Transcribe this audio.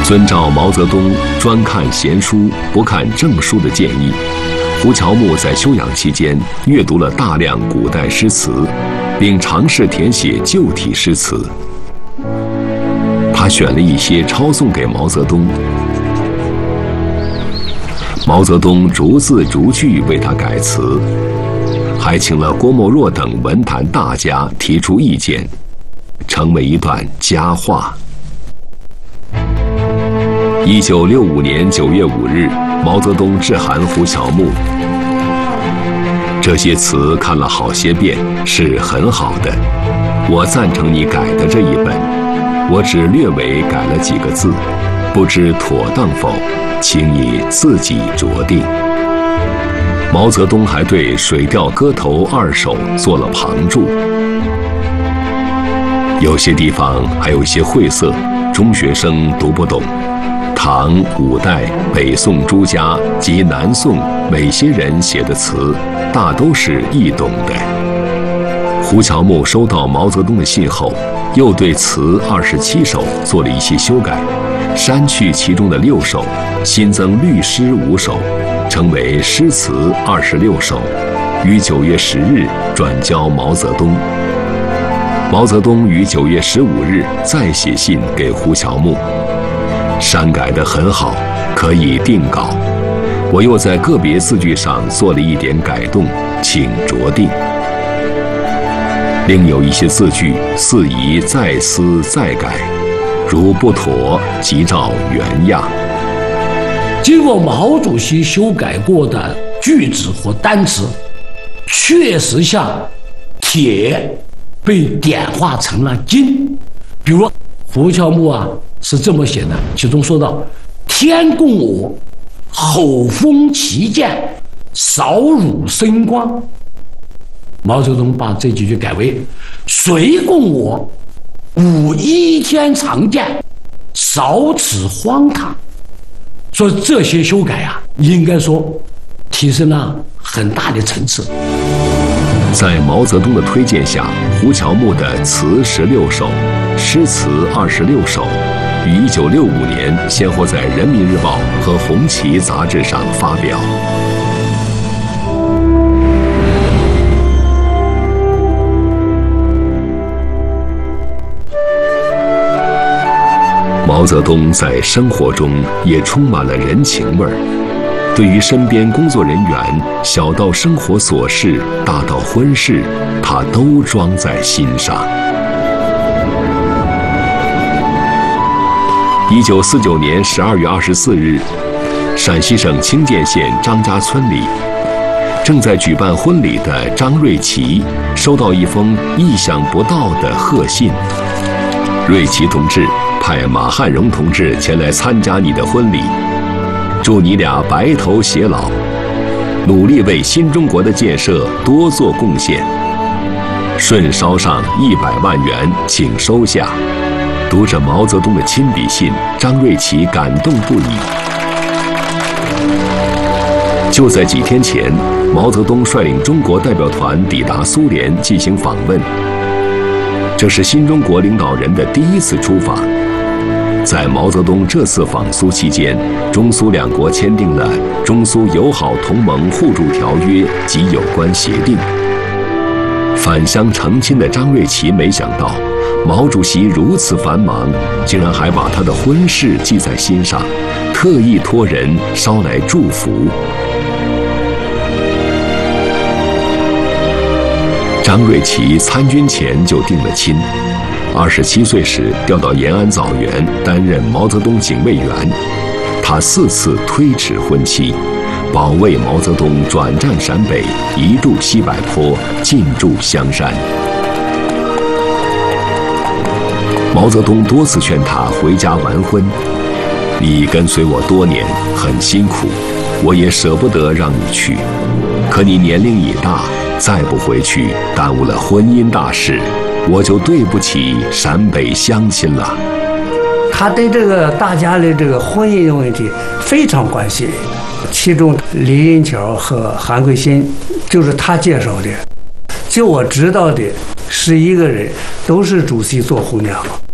遵照毛泽东专看闲书不看正书的建议，胡乔木在休养期间阅读了大量古代诗词，并尝试填写旧体诗词。他选了一些抄送给毛泽东，毛泽东逐字逐句为他改词，还请了郭沫若等文坛大家提出意见，成为一段佳话。1965年9月5日，毛泽东致函胡乔木：这些词看了好些遍，是很好的，我赞成你改的这一本，我只略微改了几个字，不知妥当否，请你自己酌定。毛泽东还对《水调歌头2首》做了旁注，有些地方还有一些晦涩，中学生读不懂。唐、五代、北宋诸家及南宋某些人写的词，大都是易懂的。胡乔木收到毛泽东的信后，又对词27首做了一些修改，删去其中的6首，新增律诗5首，成为诗词26首，于9月10日转交毛泽东。毛泽东于9月15日再写信给胡乔木，删改得很好，可以定稿。我又在个别字句上做了一点改动，请酌定。另有一些字句似宜再思再改，如不妥，即照原样。 经过毛主席修改过的句子和单词，确实像铁被点化成了金。比如胡乔木是这么写的，其中说到：天供我吼风旗舰，扫辱生光。毛泽东把这几句改为：谁供我舞一天长剑，扫此荒唐。所以这些修改应该说提升了很大的层次。 在毛泽东的推荐下，胡乔木的词16首，诗词26首，于1965年先后在《人民日报》和《红旗》杂志上发表。毛泽东在生活中也充满了人情味儿，对于身边工作人员，小到生活琐事，大到婚事，他都装在心上。1949年12月24日，陕西省清涧县张家村里，正在举办婚礼的张瑞琪收到一封意想不到的贺信。瑞琪同志派马汉荣同志前来参加你的婚礼，祝你俩白头偕老，努力为新中国的建设多做贡献。顺捎上100万元，请收下。读着毛泽东的亲笔信，张瑞琪感动不已。就在几天前，毛泽东率领中国代表团抵达苏联进行访问，这是新中国领导人的第一次出访。在毛泽东这次访苏期间，中苏两国签订了中苏友好同盟互助条约及有关协定。返乡成亲的张瑞琪没想到，毛主席如此繁忙，竟然还把他的婚事记在心上，特意托人捎来祝福。张瑞琪参军前就定了亲，27岁时调到延安枣园担任毛泽东警卫员。他4次推迟婚期，保卫毛泽东转战陕北，一渡西柏坡，进驻香山。毛泽东多次劝他回家完婚，你跟随我多年，很辛苦，我也舍不得让你去，可你年龄已大，再不回去，耽误了婚姻大事，我就对不起陕北乡亲了。 他对这个大家的这个婚姻问题非常关心，其中李银桥和韩桂新就是他介绍的。就我知道的11个人都是主席做红娘。